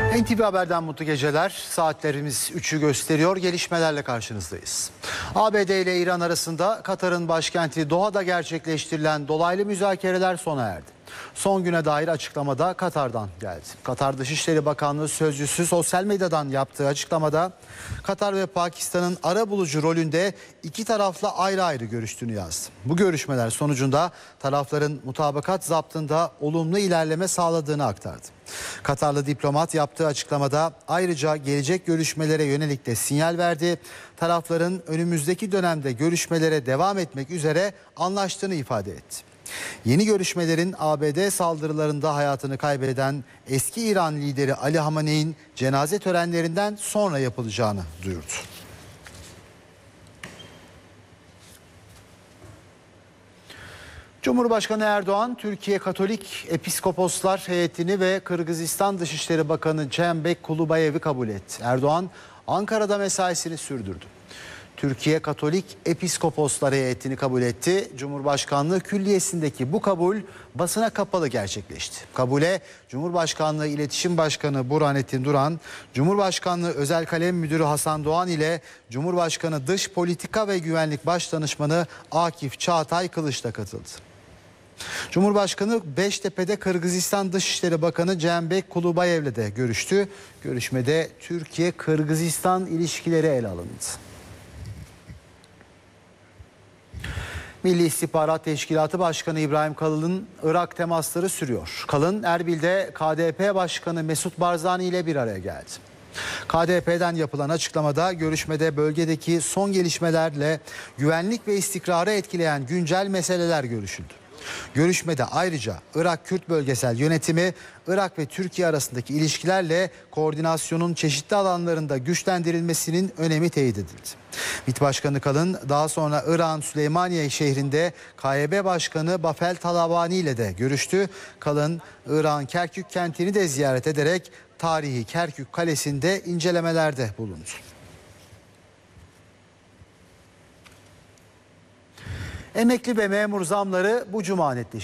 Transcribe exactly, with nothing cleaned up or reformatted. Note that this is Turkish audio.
N T V Haber'den mutlu geceler. Saatlerimiz üçü gösteriyor. Gelişmelerle karşınızdayız. A B D ile İran arasında Katar'ın başkenti Doha'da gerçekleştirilen dolaylı müzakereler sona erdi. Son güne dair açıklamada Katar'dan geldi. Katar Dışişleri Bakanlığı sözcüsü sosyal medyadan yaptığı açıklamada Katar ve Pakistan'ın arabulucu rolünde iki tarafla ayrı ayrı görüştüğünü yazdı. Bu görüşmeler sonucunda tarafların mutabakat zaptında olumlu ilerleme sağladığını aktardı. Katarlı diplomat yaptığı açıklamada ayrıca gelecek görüşmelere yönelik de sinyal verdi. Tarafların önümüzdeki dönemde görüşmelere devam etmek üzere anlaştığını ifade etti. Yeni görüşmelerin A B D saldırılarında hayatını kaybeden eski İran lideri Ali Hamaney'in cenaze törenlerinden sonra yapılacağını duyurdu. Cumhurbaşkanı Erdoğan, Türkiye Katolik Episkoposlar Heyeti'ni ve Kırgızistan Dışişleri Bakanı Cembek Kulubayev'i kabul etti. Erdoğan, Ankara'da mesaisini sürdürdü. Türkiye Katolik Episkoposlar Heyeti'ni kabul etti. Cumhurbaşkanlığı Külliyesi'ndeki bu kabul basına kapalı gerçekleşti. Kabule Cumhurbaşkanlığı İletişim Başkanı Burhanettin Duran, Cumhurbaşkanlığı Özel Kalem Müdürü Hasan Doğan ile Cumhurbaşkanı Dış Politika ve Güvenlik Başdanışmanı Akif Çağatay Kılıç da katıldı. Cumhurbaşkanı Beştepe'de Kırgızistan Dışişleri Bakanı Cembek Kulubayev'le de görüştü. Görüşmede Türkiye-Kırgızistan ilişkileri ele alındı. Milli İstihbarat Teşkilatı Başkanı İbrahim Kalın'ın Irak temasları sürüyor. Kalın, Erbil'de K D P Başkanı Mesut Barzani ile bir araya geldi. K D P'den yapılan açıklamada görüşmede bölgedeki son gelişmelerle güvenlik ve istikrarı etkileyen güncel meseleler görüşüldü. Görüşmede ayrıca Irak Kürt Bölgesel Yönetimi, Irak ve Türkiye arasındaki ilişkilerle koordinasyonun çeşitli alanlarında güçlendirilmesinin önemi teyit edildi. MİT Başkanı Kalın daha sonra İran Süleymaniye şehrinde K Y B Başkanı Bafel Talabani ile de görüştü. Kalın, İran Kerkük kentini de ziyaret ederek tarihi Kerkük Kalesi'nde incelemelerde bulundu. Emekli ve memur zamları bu cuma netleşecek.